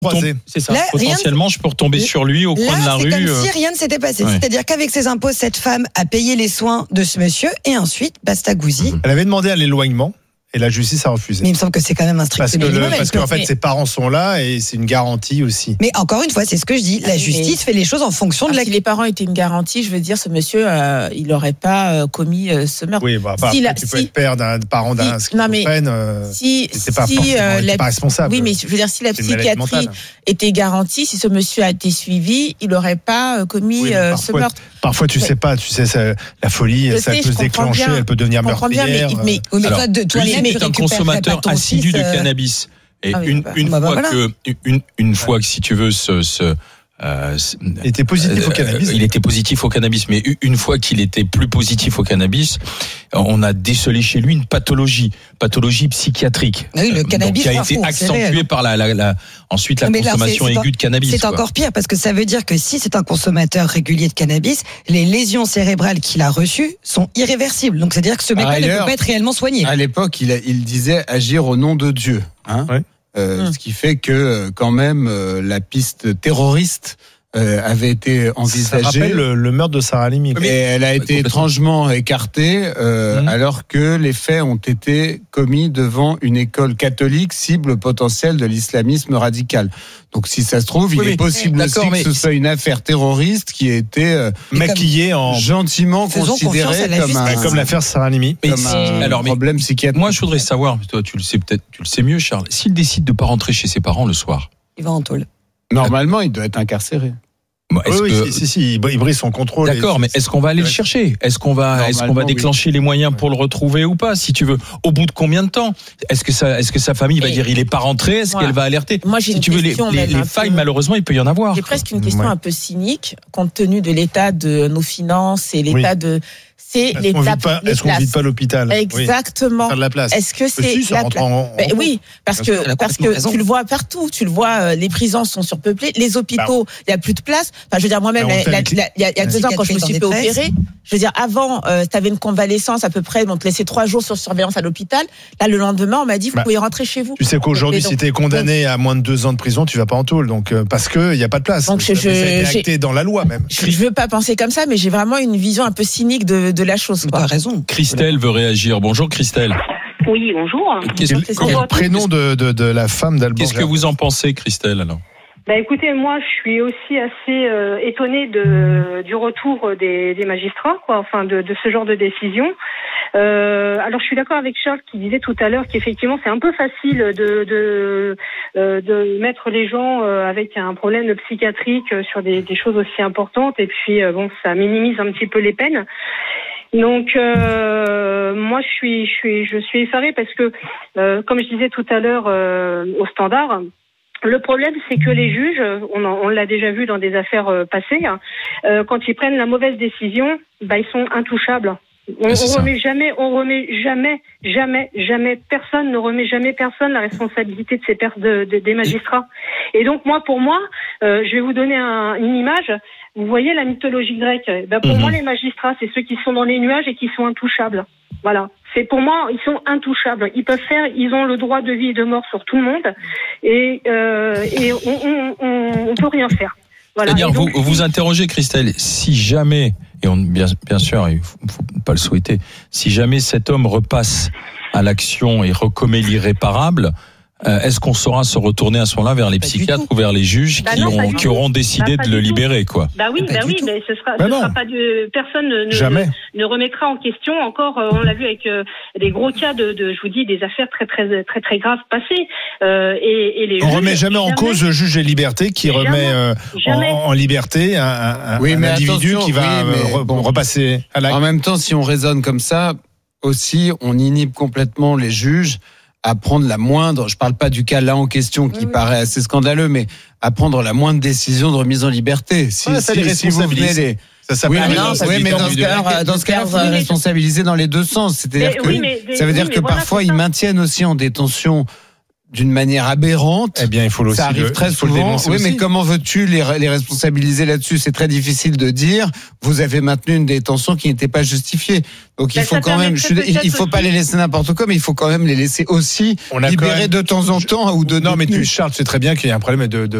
C'est ça. Là, potentiellement, je peux retomber sur lui au coin de la rue. C'est comme si rien ne s'était passé. Ouais. C'est-à-dire qu'avec ses impôts, cette femme a payé les soins de ce monsieur et ensuite, basta gousi. Elle avait demandé à l'éloignement et la justice a refusé. Mais il me semble que c'est quand même un strict minimum. Parce qu'en fait, ses parents sont là et c'est une garantie aussi. Mais encore une fois, c'est ce que je dis. La justice fait les choses en fonction de la. Si les parents étaient une garantie, je veux dire, ce monsieur, il n'aurait pas commis ce meurtre. Oui, bah, tu peux être père d'un parent d'un schizophrène. C'est pas responsable. Oui, mais je veux dire, si la psychiatrie était garantie, si ce monsieur a été suivi, il n'aurait pas commis ce meurtre. Parfois, tu sais pas, la folie, ça peut se déclencher, elle peut devenir meurtrière. Alors, lui est un consommateur assidu de cannabis. Et une fois que, si tu veux, il était positif au cannabis. Il était positif au cannabis, mais une fois qu'il était plus positif au cannabis, on a décelé chez lui une pathologie psychiatrique. Oui, le cannabis qui a été accentuée par ensuite la consommation aiguë de cannabis. C'est encore pire parce que ça veut dire que si c'est un consommateur régulier de cannabis, les lésions cérébrales qu'il a reçues sont irréversibles. Donc c'est-à-dire que ce mec-là ne peut pas être réellement soigné. À l'époque, il disait agir au nom de Dieu. Ouais. Ce qui fait que quand même la piste terroriste avait été envisagée. Ça rappelle le meurtre de Sarah Halimi. Mais elle a été étrangement écartée alors que les faits ont été commis devant une école catholique cible potentielle de l'islamisme radical. Donc si ça se trouve, il est possible aussi que ce soit une affaire terroriste qui a été maquillée en gentiment considérée comme l'affaire Sarah Halimi, comme un problème psychiatrique. Moi, je voudrais savoir, toi, tu le sais mieux, Charles. S'il décide de pas rentrer chez ses parents le soir, il va en tôle. Normalement, il doit être incarcéré. Si, il brise son contrôle. D'accord, mais est-ce qu'on va aller le chercher ? Est-ce qu'on va déclencher les moyens pour le retrouver ou pas ? Si tu veux, au bout de combien de temps ? Est-ce que sa famille va dire il est pas rentré ? Est-ce qu'elle va alerter ? Moi, j'ai si tu veux, les failles, malheureusement, il peut y en avoir. J'ai presque une question un peu cynique, compte tenu de l'état de nos finances et l'état de. C'est est-ce qu'on vide pas l'hôpital ? Exactement. Faire de la place. Est-ce que c'est la place ? Oui, parce que tu le vois partout. Tu le vois, les prisons sont surpeuplées, les hôpitaux, il y a plus de place. Enfin, je veux dire, moi-même, il y a 2 ans, quand je me suis fait opérer, je veux dire, avant, tu avais une convalescence à peu près, on te laissait 3 jours sur surveillance à l'hôpital. Là, le lendemain, on m'a dit, vous pouvez rentrer chez vous. Tu sais qu'aujourd'hui, si tu es condamné à moins de 2 ans de prison, tu vas pas en tôle, donc parce que il y a pas de place. Donc, ça a été acté dans la loi même. Je veux pas penser comme ça, mais j'ai vraiment une vision un peu cynique de la chose. Tu as raison. Christelle veut réagir. Bonjour Christelle. Oui, bonjour. Quel est le prénom de la femme d'Alban? Qu'est-ce que vous en pensez, Christelle, alors? Écoutez, moi, je suis aussi assez étonnée du retour des magistrats, enfin de ce genre de décision. Alors, je suis d'accord avec Charles qui disait tout à l'heure qu'effectivement, c'est un peu facile de mettre les gens avec un problème psychiatrique sur des choses aussi importantes, et puis ça minimise un petit peu les peines. Donc moi je suis effarée parce que comme je disais tout à l'heure au Standard, le problème c'est que les juges, on l'a déjà vu dans des affaires passées, quand ils prennent la mauvaise décision, ils sont intouchables. Personne ne remet jamais la responsabilité de des magistrats. Et donc pour moi, je vais vous donner une image. Vous voyez la mythologie grecque. Pour moi, les magistrats, c'est ceux qui sont dans les nuages et qui sont intouchables. Voilà. C'est pour moi, ils sont intouchables. Ils ont le droit de vie et de mort sur tout le monde, et on peut rien faire. Voilà. C'est-à-dire, vous interrogez, Christelle, si jamais, et bien sûr, il faut pas le souhaiter, si jamais cet homme repasse à l'action et recommet l'irréparable, est-ce qu'on saura se retourner à ce moment-là vers les psychiatres ou vers les juges qui auront décidé de le libérer, quoi? Oui, mais ce sera pas personne ne remettra en question. Encore, on l'a vu avec des gros cas je vous dis, des affaires très très très très graves passées. Et les on remet jamais en cause le juge des libertés qui remet en liberté un individu qui va repasser à l'acte. En même temps, si on raisonne comme ça, aussi, on inhibe complètement les juges à prendre la moindre, je parle pas du cas là en question qui paraît assez scandaleux, mais à prendre la moindre décision de remise en liberté. Si vous venez dans ce cas-là, vous responsabiliser dans les deux sens. C'est-à-dire ça veut dire que parfois ils maintiennent aussi en détention d'une manière aberrante. Eh bien, il faut ça arrive très souvent. Oui, mais comment veux-tu les responsabiliser là-dessus? C'est très difficile de dire. Vous avez maintenu une détention qui n'était pas justifiée. Donc il faut quand même. Il faut pas les laisser n'importe quoi, mais il faut quand même les laisser aussi libérer de temps en temps ou de. Non, mais Charles, tu sais très bien qu'il y a un problème de